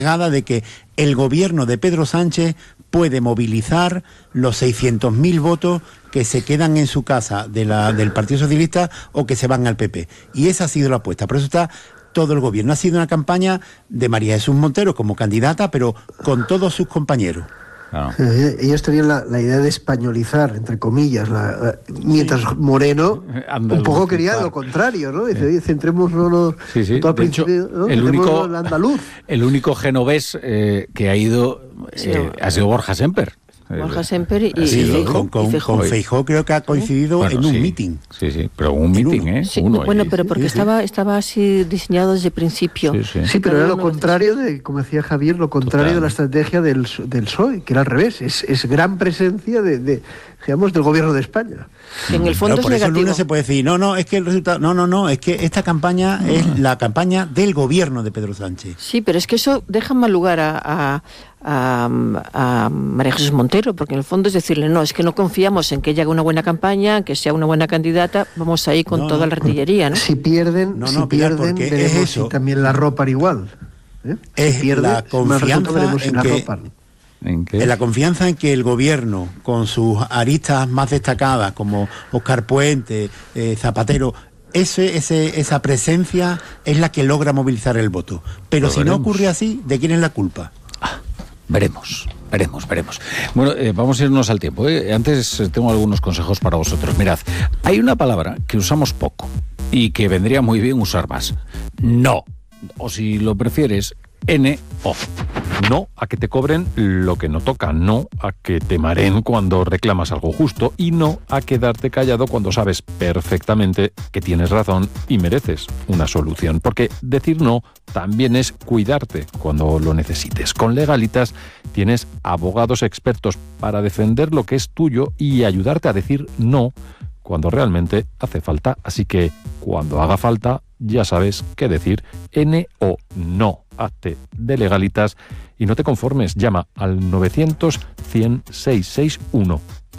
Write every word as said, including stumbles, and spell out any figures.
de que el gobierno de Pedro Sánchez puede movilizar los seiscientos mil votos que se quedan en su casa de la, del Partido Socialista o que se van al P P. Y esa ha sido la apuesta. Por eso está todo el gobierno. Ha sido una campaña de María Jesús Montero como candidata, pero con todos sus compañeros. Claro. Eh, ellos tenían la, la idea de españolizar, entre comillas, la, la, mientras sí. Moreno Andaluz, un poco quería claro. lo contrario, ¿no? Dice, sí. centrémonos sí, sí. todo al principio, hecho, ¿no? el, único, el andaluz. El único genovés eh, que ha ido eh, sí. ha sido Borja Semper. Borja Semper y, sí, y Feijóo. Con, con, con Feijóo creo que ha coincidido bueno, en un sí, meeting. Sí, sí, pero un meeting, ¿eh? Sí, uno, bueno, y, pero porque sí, estaba sí. estaba así diseñado desde el principio. Sí, sí. sí pero era lo contrario, de, como decía Javier, lo contrario Total. de la estrategia del, del P S O E, que era al revés. Es, es gran presencia de, de, digamos, del gobierno de España. Que en el fondo no, es por negativo. Eso el lunes se puede decir, no, no, es que el resultado, no, no, no, es que esta campaña no. es la campaña del gobierno de Pedro Sánchez. Sí, pero es que eso deja mal lugar a, a, a, a María Jesús Montero, porque en el fondo es decirle, no, es que no confiamos en que ella haga una buena campaña, que sea una buena candidata, vamos ahí con no, toda no. la artillería, ¿no? Si pierden, no, no, si pierden, veremos es eso. Si también la ropan igual. ¿eh? Es si pierden, la confianza veremos si en la que... ropan. ¿En qué? En la confianza en que el gobierno, con sus aristas más destacadas, como Óscar Puente, eh, Zapatero, ese, ese, esa presencia es la que logra movilizar el voto. Pero Lo si veremos. no ocurre así, ¿de quién es la culpa? Ah, veremos, veremos, veremos. Bueno, eh, vamos a irnos al tiempo. ¿eh? Antes eh, tengo algunos consejos para vosotros. Mirad, hay una palabra que usamos poco y que vendría muy bien usar más. No. O si lo prefieres, N O. No a que te cobren lo que no toca, no a que te mareen cuando reclamas algo justo y no a quedarte callado cuando sabes perfectamente que tienes razón y mereces una solución. Porque decir no también es cuidarte cuando lo necesites. Con Legalitas tienes abogados expertos para defender lo que es tuyo y ayudarte a decir no cuando realmente hace falta. Así que cuando haga falta, ya sabes qué decir. N O, no. Hazte de Legalitas y no te conformes. Llama al novecientos cien seiscientos sesenta y uno.